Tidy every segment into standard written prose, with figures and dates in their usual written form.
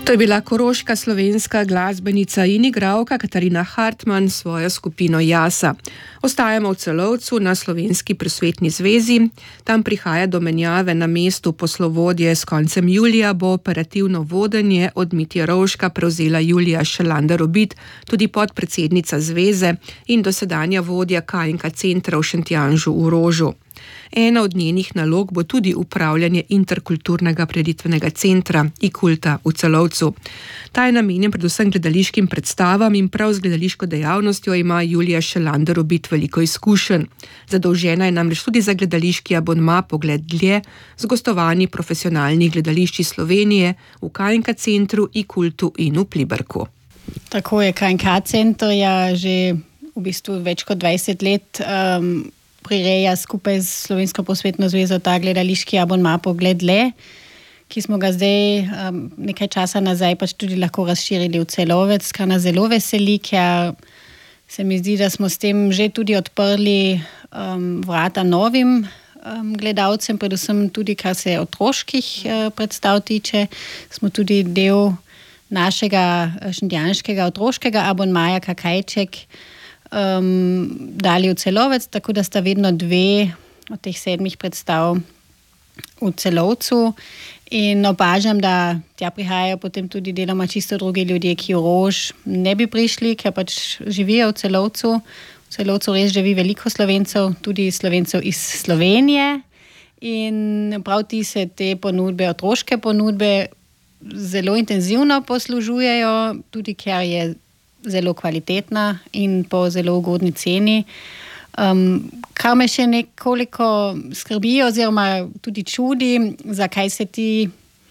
To je bila koroška slovenska glasbenica in igralka Katarina Hartmann s svojo skupino Jasa. Ostajamo v Celovcu na Slovenski prosvetni zvezi. Tam prihaja do menjave na mestu poslovodje. S koncem julija bo operativno vodenje od Mitje Rovška prevzela Julija Šelander-Obid, tudi podpredsednica zveze in dosedanja vodja KNK centra v Šentjanžu v Rožu. Ena od njenih nalog bo tudi upravljanje interkulturnega prireditvenega centra IKulta v Celovcu. Ta je namenjen predvsem gledališkim predstavam in prav z gledališko dejavnostjo ima Julija Šelander-Obid veliko izkušenj. Zadolžena je namreč tudi za gledališki abonma Pogled dlje z gostovanji profesionalnih gledališč iz Slovenije v KNK centru, IKultu in v Pliberku. Tako je, KNK center je že v bistvu več kot 20 let prireja skupaj z Slovensko prosvetno zvezo ta gledališki abonma Pogled dlje, ki smo ga zdaj nekaj časa nazaj pač tudi lahko razširili v Celovec, kar nas zelo veseli, ker se mi zdi, da smo s tem že tudi odprli vrata novim gledalcem, predvsem tudi kar se otroških predstav tiče. Smo tudi del našega šentjanškega otroškega abonmaja Kakajček dali v Celovec, tako da sta vedno 2 od teh 7 predstav v Celovcu in opažam, da tja prihajajo potem tudi deloma čisto drugi ljudje, ki v Rož ne bi prišli, ker pač živijo v Celovcu. V Celovcu res živi veliko Slovencev, tudi Slovencev iz Slovenije in prav ti se te ponudbe, otroške ponudbe zelo intenzivno poslužujejo, tudi ker je zelo kvalitetna in po zelo ugodni ceni. Kar me še nekoliko skrbi oziroma tudi čudi, zakaj se ti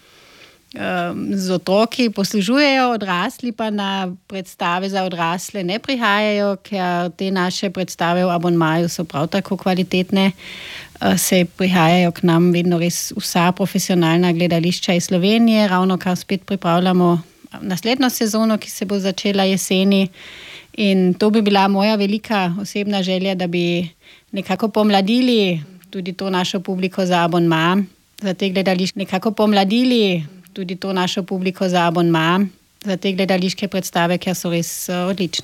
z otroki poslužujejo, odrasli pa na predstave za odrasle ne prihajajo, ker te naše predstave v abonmaju so prav tako kvalitetne. Se prihajajo k nam vedno res vsa profesionalna gledališča iz Slovenije, ravno kar spet pripravljamo naslednjo sezono, ki se bo začela jeseni. In to bi bila moja velika osebna želja, da bi nekako pomladili tudi to našo publiko za abonma, za te gledališke predstave, ker so res odlične.